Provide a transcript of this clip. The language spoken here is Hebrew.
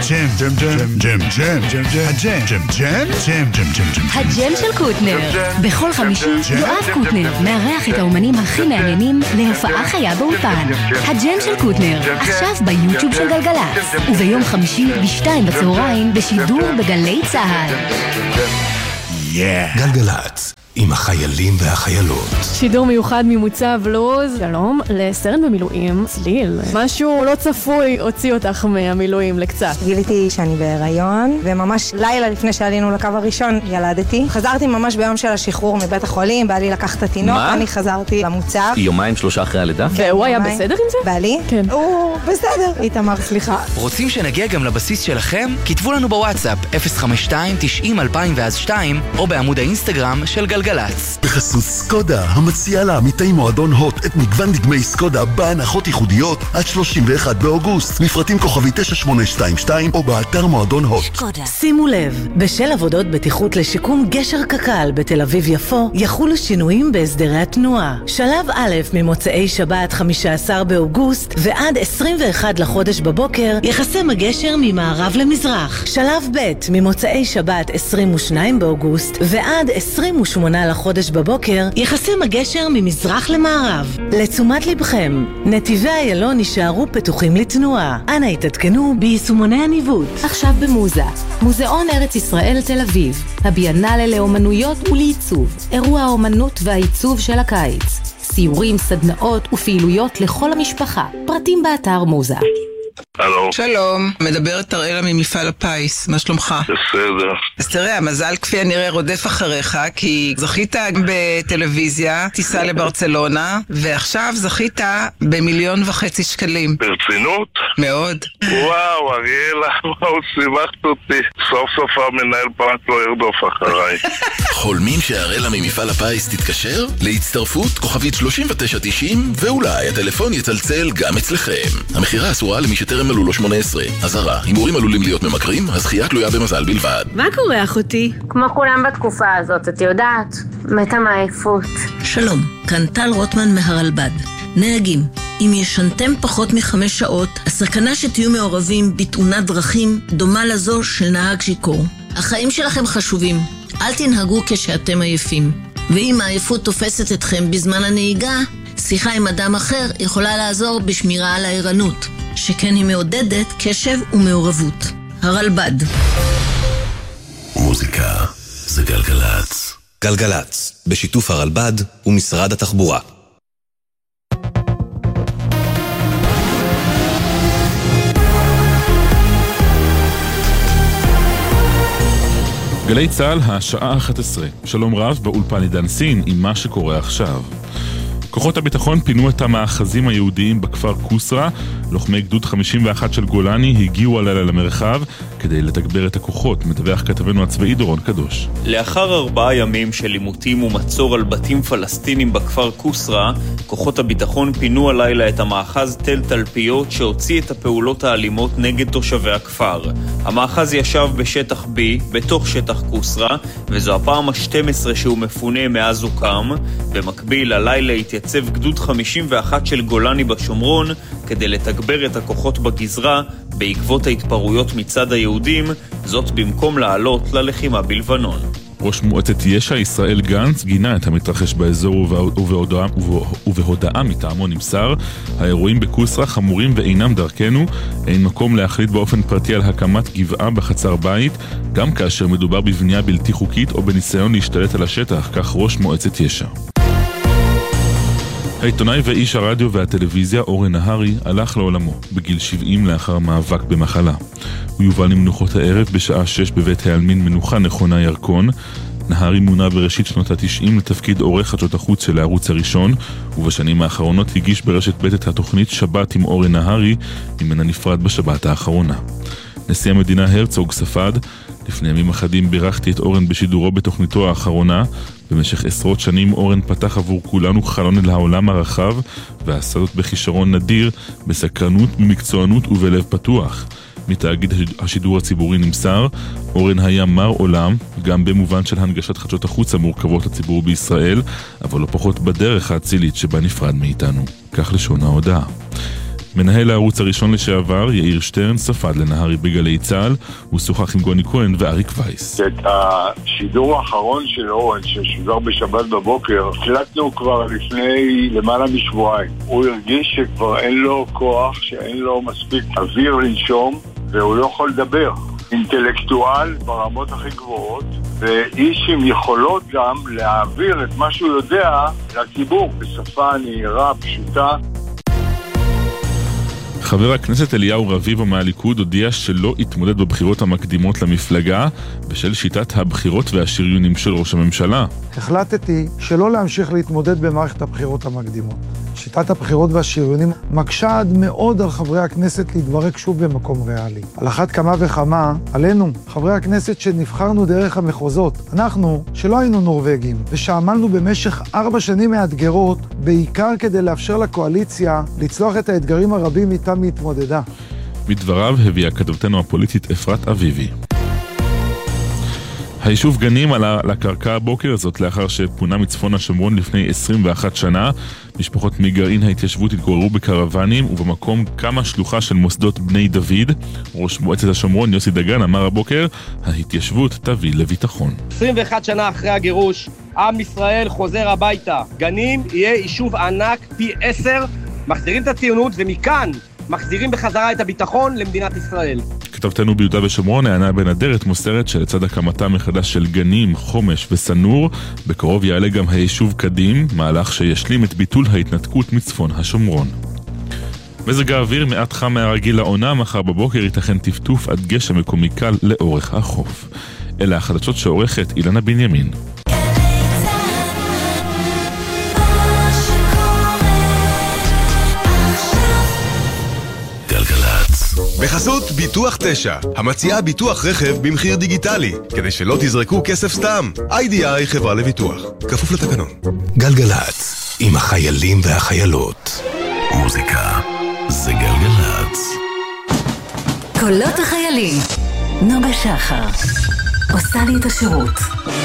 הג'ם של קוטנר. בכל חמישי יואב קוטנר מארח את האומנים הכי מעניינים להופעה חיה באולפן. הג'ם של קוטנר, עכשיו ביוטיוב של גלגלצ, וביום חמישי ב-2 בצהריים בשידור בגלי צהל. גלגלצ, עם החיילים והחיילות. שידור מיוחד ממוצב לוז. שלום לסרן במילואים צליל. משהו לא צפוי הוציא אותך מהמילואים לקצת. גיליתי שאני בהיריון, וממש לילה לפני שעלינו לקו הראשון ילדתי. חזרתי ממש ביום של השחרור מבית החולים, בעלי לקח את התינוק, אני חזרתי למוצב. יומיים 3 אחרי הלידה? והוא היה בסדר עם זה? בעלי? כן. הוא בסדר. איתמר, סליחה. רוצים שנגיע גם לבסיס שלכם? כתבו לנו בוואטסאפ 052-90-2002 או בעמוד האינסטגרם של גלגלצ. בחסות סקודה, המציעה לעמיתי מועדון הוט את מגוון דגמי סקודה בהנחות ייחודיות עד 31 באוגוסט. מפרטים כוכבי 9822 או באתר מועדון הוט. שימו לב, בשל עבודות בטיחות לשיקום גשר קק"ל בתל אביב יפו, יחולו שינויים בהסדרי התנועה. שלב א' ממוצאי שבת 15 באוגוסט ועד 21 לחודש בבוקר יחסם הגשר ממערב למזרח. שלב ב' ממוצאי שבת 22 באוגוסט ועד 28 לחודש בבוקר יחסם הגשר ממזרח למערב. לתשומת לבכם, נתיבי איילון יישארו פתוחים לתנועה. אנא התעדכנו ביישומוני הניווט. עכשיו במוזה, מוזיאון ארץ ישראל תל אביב, הביאנלה לאומנויות ולעיצוב, אירוע האומנות והעיצוב של הקיץ, סיורים, סדנאות ופעילויות לכל המשפחה. פרטים באתר מוזה. הלו. שלום, מדברת אראלה ממפעל הפיס, מה שלומך? בסדר. אז תראה, המזל כפי הנראה רודף אחריך, כי זכית בטלוויזיה, טיסה לברצלונה, ועכשיו זכית ב1.5 שקלים. ברצינות? מאוד. וואו, אריאלה, וואו, שימחת אותי. סוף סוף המנהל פרט לא ירדוף אחריי. חולמים שאראלה ממפעל הפיס תתקשר? להצטרפות כוכבית 3990 ואולי הטלפון יצלצל גם אצלכם. המחירה אסורה למי שטרם מלאו לו 18. אזהרה, הימורים עלולים להיות ממכרים, הזכייה תלויה במזל בלבד. מה קורה אחותי? כמו כולם בתקופה הזאת, את יודעת, מתה מעייפות. שלום, כאן טל רוטמן מהרלב"ד. נהגים, אם ישנתם פחות מ5 שעות, הסכנה שתהיו מעורבים בתאונת דרכים דומה לזו של נהג שיכור. החיים שלכם חשובים, אל תנהגו כשאתם עייפים. ואם העייפות תופסת אתכם בזמן הנהיגה, שיחה עם אדם אחר יכולה לעזור בשמירה על הערנות, שכן היא מעודדת קשב ומעורבות. הרלב"ד. מוזיקה זה גלגלצ. גלגלצ, בשיתוף הרלב"ד ומשרד התחבורה. גלי צהל, השעה 11. שלום רב באולפן עידן סין עם מה שקורה עכשיו. כוחות הביטחון פינו את המאחזים היהודיים בכפר קוסרה. לוחמי גדוד 51 של גולני הגיעו הלילה למרחב כדי לתגבר את הכוחות, מדווח כתבנו הצבאי דורון קדוש. לאחר 4 ימים של לימותים ומצור על בתים פלסטינים בכפר קוסרה, כוחות הביטחון פינו הלילה את המאחז תל תלפיות שהוציא את הפעולות האלימות נגד תושבי הכפר. המאחז ישב בשטח B, בתוך שטח קוסרה, וזו הפעם ה-12 שהוא מפונה מאז הוקם. במקביל, הלילה התייצב גדוד 51 של גולני בשומרון כדי לתגבר את הכוחות בגזרה בעקבות ההתפרעויות מצד היהודים, זאת במקום לעלות ללחימה בלבנון. ראש מועצת יש"ע ישראל גנץ גינה את המתרחש באזור ובהודעה מטעמו נמסר: האירועים בקוסרה חמורים ואינם דרכנו, אין מקום להחליט באופן פרטי על הקמת גבעה בחצר בית, גם כאשר מדובר בבנייה בלתי חוקית או בניסיון להשתלט על השטח, כך ראש מועצת יש"ע. העיתונאי ואיש הרדיו והטלוויזיה אורן נהרי הלך לעולמו בגיל 70 לאחר מאבק במחלה. הוא יובל למנוחות הערב בשעה 6 בבית העלמין מנוחה נכונה ירקון. נהרי מונה בראשית שנות ה-90 לתפקיד עורך חדשות החוץ של הערוץ הראשון, ובשנים האחרונות הגיש ברשת ב' את התוכנית שבת עם אורן נהרי, ממנה נפרד בשבת האחרונה. נשיא המדינה הרצוג ספד: לפני ימים אחדים בירכתי את אורן בשידורו בתוכניתו האחרונה. במשך עשרות שנים אורן פתח עבור כולנו חלון אל העולם הרחב, ועשה זאת בכישרון נדיר, בסקרנות, במקצוענות ובלב פתוח. מתאגיד השידור הציבורי נמסר: אורן היה מר עולם, גם במובן של הנגשת חדשות החוץ המורכבות לציבור בישראל, אבל לא פחות בדרך האצילית שבה נפרד מאיתנו. כך לשון ההודעה. מנהל הערוץ הראשון לשעבר, יאיר שטרן, ספד לנהרי בגלי צה"ל, הוא שוחח עם גוני כהן ואריק וייס. את השידור האחרון של אורן, ששודר בשבת בבוקר, החלטנו כבר לפני למעלה משבועיים. הוא הרגיש שכבר אין לו כוח, שאין לו מספיק אוויר לנשום, והוא לא יכול לדבר. אינטלקטואל ברמות הכי גבוהות, ואיש עם יכולות גם להעביר את מה שהוא יודע לציבור בשפה נהירה, פשוטה. חבר הכנסת אליהו רביבו מהליכוד הודיע שלא יתמודד בבחירות המקדימות למפלגה בשל שיטת הבחירות והשריונים של ראש הממשלה. החלטתי שלא להמשיך להתמודד במערכת הבחירות המקדימות. שיטת הבחירות והשריונים מקשה עד מאוד על חברי הכנסת להתברק שוב במקום ריאלי. על אחת כמה וכמה, עלינו, חברי הכנסת שנבחרנו דרך המחוזות, אנחנו, שלא היינו נורווגים, ושעמלנו במשך 4 שנים מאתגרות, בעיקר כדי לאפשר לקואליציה לצלוח את האתגרים הרבים איתם להתמודדה. מדבריו הביאה כתבתנו הפוליטית אפרת אביבי. היישוב גנים עלה לקרקע הבוקר הזאת לאחר שפונה מצפון השומרון לפני 21 שנה. משפחות מגרעין ההתיישבות התגוררו בקרוונים ובמקום קמה שלוחה של מוסדות בני דוד. ראש מועצת השומרון יוסי דגן אמר הבוקר, ההתיישבות תביא לביטחון. 21 שנה אחרי הגירוש, עם ישראל חוזר הביתה. גנים יהיה יישוב ענק פי 10, מחזירים את הציונות ומכאן מחזירים בחזרה את הביטחון למדינת ישראל. כתבתנו ביהודה ושומרון, הענה בן אדרת מוסרת שלצד הקמתה מחדש של גנים, חומש וסנור, בקרוב יעלה גם היישוב קדים, מהלך שישלים את ביטול ההתנתקות מצפון השומרון. מזג האוויר מעט חם מהרגיל לעונה, מחר בבוקר ייתכן טפטוף עד גשם מקומי קל לאורך החוף. אלה החדשות שעורכת אילנה בנימין. בחסות ביטוח 9, המציעה ביטוח רכב במחיר דיגיטלי, כדי שלא תזרקו כסף סתם. IDI חברה לביטוח, כפוף לתקנון. גלגלץ, עם החיילים והחיילות. מוזיקה זה גלגלץ. קולות החיילים. נוגה שחר עושה לי את השירות.